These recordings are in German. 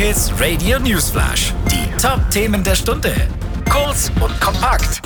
J-Hits Radio Newsflash. Die Top-Themen der Stunde. Kurz und kompakt.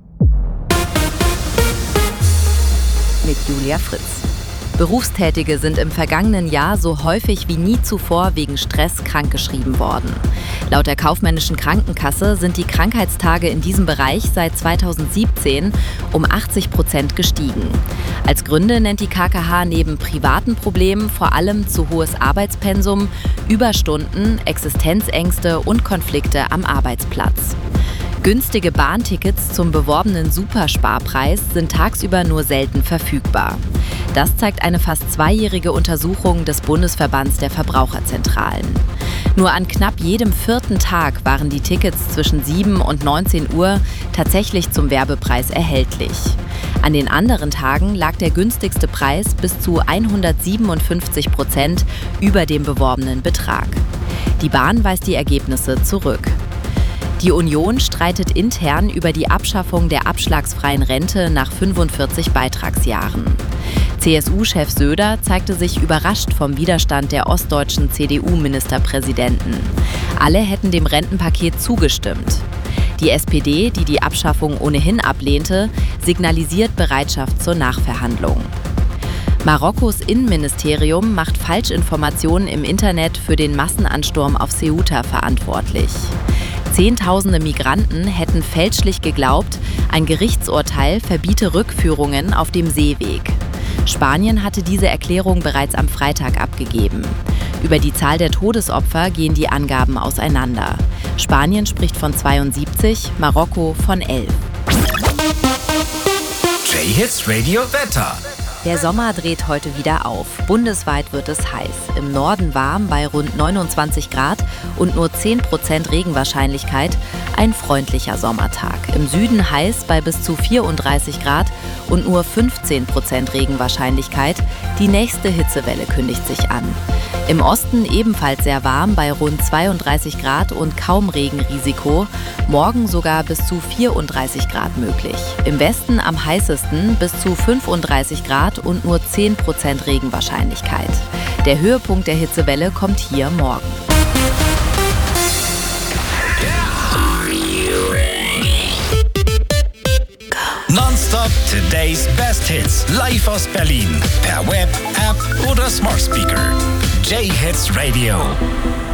Mit Julia Fritz. Berufstätige sind im vergangenen Jahr so häufig wie nie zuvor wegen Stress krankgeschrieben worden. Laut der Kaufmännischen Krankenkasse sind die Krankheitstage in diesem Bereich seit 2017 um 80% gestiegen. Als Gründe nennt die KKH neben privaten Problemen vor allem zu hohes Arbeitspensum, Überstunden, Existenzängste und Konflikte am Arbeitsplatz. Günstige Bahntickets zum beworbenen Supersparpreis sind tagsüber nur selten verfügbar. Das zeigt eine fast zweijährige Untersuchung des Bundesverbands der Verbraucherzentralen. Nur an knapp jedem 4. Tag waren die Tickets zwischen 7 und 19 Uhr tatsächlich zum Werbepreis erhältlich. An den anderen Tagen lag der günstigste Preis bis zu 157% über dem beworbenen Betrag. Die Bahn weist die Ergebnisse zurück. Die Union streitet intern über die Abschaffung der abschlagsfreien Rente nach 45 Beitragsjahren. CSU-Chef Söder zeigte sich überrascht vom Widerstand der ostdeutschen CDU-Ministerpräsidenten. Alle hätten dem Rentenpaket zugestimmt. Die SPD, die die Abschaffung ohnehin ablehnte, signalisiert Bereitschaft zur Nachverhandlung. Marokkos Innenministerium macht Falschinformationen im Internet für den Massenansturm auf Ceuta verantwortlich. Zehntausende Migranten hätten fälschlich geglaubt, ein Gerichtsurteil verbiete Rückführungen auf dem Seeweg. Spanien hatte diese Erklärung bereits am Freitag abgegeben. Über die Zahl der Todesopfer gehen die Angaben auseinander. Spanien spricht von 72, Marokko von 11. J-Hits Radio Wetter. Der Sommer dreht heute wieder auf. Bundesweit wird es heiß. Im Norden warm bei rund 29 Grad und nur 10% Regenwahrscheinlichkeit. Ein freundlicher Sommertag. Im Süden heiß bei bis zu 34 Grad und nur 15% Regenwahrscheinlichkeit. Die nächste Hitzewelle kündigt sich an. Im Osten ebenfalls sehr warm bei rund 32 Grad und kaum Regenrisiko. Morgen sogar bis zu 34 Grad möglich. Im Westen am heißesten bis zu 35 Grad und nur 10% Regenwahrscheinlichkeit. Der Höhepunkt der Hitzewelle kommt hier morgen. Nonstop Today's Best Hits. Live aus Berlin. Per Web, App oder Smart Speaker. J-Hits Radio.